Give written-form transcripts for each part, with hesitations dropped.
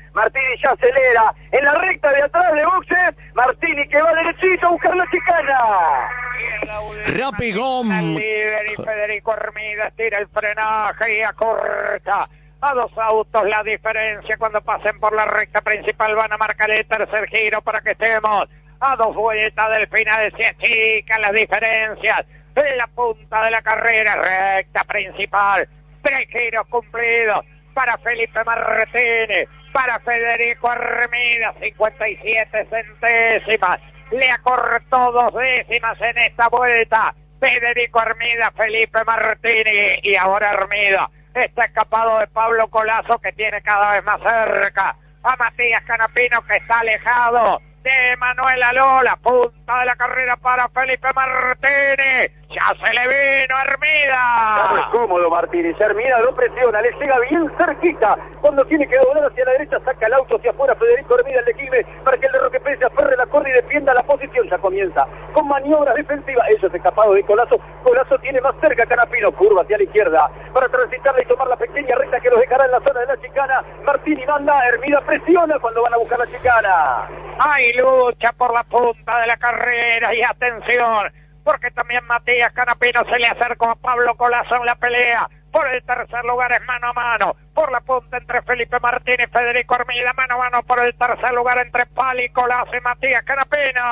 Martini ya acelera. En la recta de atrás de boxes, Martini que va derechito a buscar la chicana. Rapigón. Líder y Federico Hermida tira el frenaje y acorta. A 2 autos la diferencia cuando pasen por la recta principal. Van a marcar el tercer giro para que estemos a 2 vueltas del final. Se achican las diferencias en la punta de la carrera. Recta principal. 3 giros cumplidos para Felipe Martini. Para Federico Hermida. 57 centésimas. Le acortó 2 décimas en esta vuelta. Federico Hermida, Felipe Martini. Y ahora Hermida está escapado de Pablo Colazo, que tiene cada vez más cerca a Matías Canapino, que está alejado de Manuel Alola. Punta de la carrera para Felipe Martini. Ya se le vino a Hermida. Está muy cómodo Martini. Hermida lo presiona, le llega bien cerquita. Cuando tiene que doblar hacia la derecha, saca el auto hacia afuera. Federico Hermida, el de Quilmes, para que el de Roque Pérez se aferre la corda y defienda la posición. Ya comienza con maniobras defensivas. Eso es escapado de Colazo. Colazo tiene más cerca a Canapino. Curva hacia la izquierda para transitarla y tomar la pequeña recta que los dejará en la zona de la chicana. Martini manda, Hermida presiona cuando van a buscar la chicana. Hay lucha por la punta de la carrera y atención, porque también Matías Canapino se le acercó a Pablo Colazo en la pelea. Por el tercer lugar es mano a mano. Por la punta entre Felipe Martínez y Federico Hermida. Mano a mano por el tercer lugar entre Pali Colazo y Matías Canapino.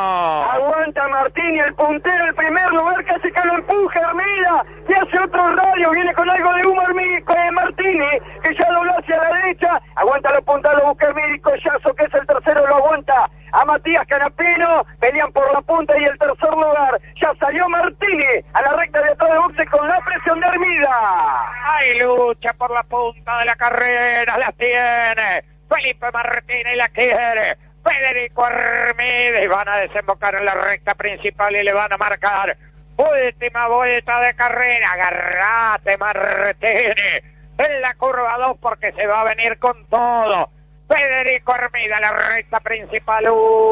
Aguanta Martini, el puntero, el primer lugar, casi que lo empuja Hermida. Y hace otro radio, viene con algo de humo Martini, que ya dobló hacia la derecha. Aguanta los puntados, busca Hermida y Collazo, que es el tercero, lo aguanta a Matías Canapino. Pelean por la punta y el tercer lugar. Ya salió Martini a la recta de atrás de boxe con la presión de Hermida. Hay lucha por la punta de la carrera, la tiene Felipe Martínez, la quiere Federico Hermida, y van a desembocar en la recta principal y le van a marcar última vuelta de carrera. Agarrate Martínez en la curva 2, porque se va a venir con todo. Federico Hermida, la recta principal,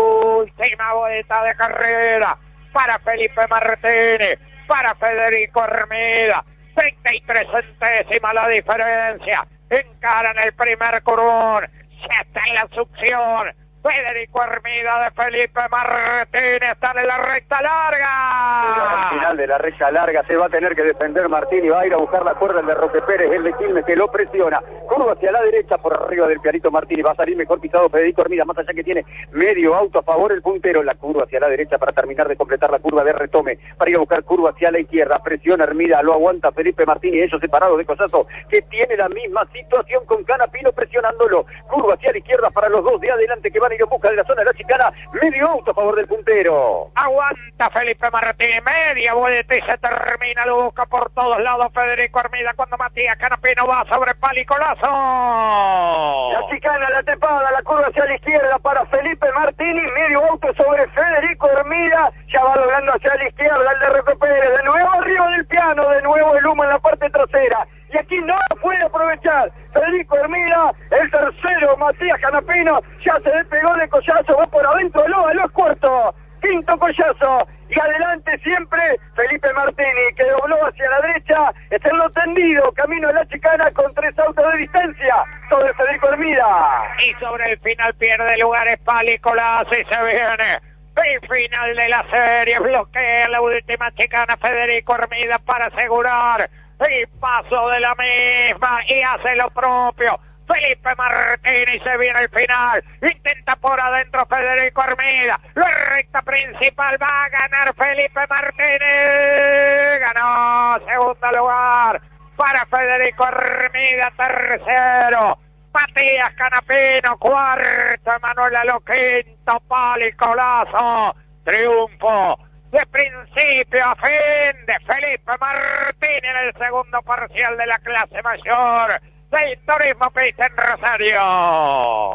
última vuelta de carrera para Felipe Martínez, para Federico Hermida. 33 centésimas la diferencia. Encaran el primer curvón. Ya está en la succión. Federico Hermida de Felipe Martínez están en la recta larga. Al final de la recta larga se va a tener que defender Martini. Va a ir a buscar la cuerda el de Roque Pérez, el de Quilmes, que lo presiona. Curva hacia la derecha por arriba del pianito Martini. Va a salir mejor pisado Federico Hermida, más allá que tiene medio auto a favor el puntero. La curva hacia la derecha para terminar de completar la curva de retome. Para ir a buscar curva hacia la izquierda. Presiona Hermida, lo aguanta Felipe Martini. Ellos separados de Collazo, que tiene la misma situación con Canapino presionándolo. Curva hacia la izquierda para los dos de adelante que van a ir en busca de la zona de la chicana. Medio auto a favor del puntero. Aguanta Felipe Martínez, media vuelta y se termina. Lo busca por todos lados Federico Hermida cuando Matías Canapino va sobre Pali Colazo. La chicana, la tepada, la curva hacia la izquierda para Felipe Martini. Medio auto sobre Federico Hermida. Ya va doblando hacia la izquierda el de Roque Pérez. De nuevo arriba del piano, de nuevo el humo en la parte trasera. Y aquí no puede aprovechar Federico Hermida, el tercero Matías Canapino, ya se despegó de Collazo, va por adentro, lo es cuarto, quinto Collazo, y adelante siempre Felipe Martini, que dobló hacia la derecha, está en lo tendido, camino de la chicana con 3 autos de distancia sobre Federico Hermida. Y sobre el final pierde lugares Pali Colazo y se viene el final de la serie, bloquea la última chicana Federico Hermida para asegurar y paso de la misma y hace lo propio Felipe Martínez. Se viene el final, intenta por adentro Federico Hermida, la recta principal, va a ganar Felipe Martínez, ganó, segundo lugar para Federico Hermida, tercero Matías Canapino, cuarto Manuel Alo, quinto Pali Colazo. Triunfo de principio a fin de Felipe Martínez en el segundo parcial de la clase mayor del Turismo Pista en Rosario.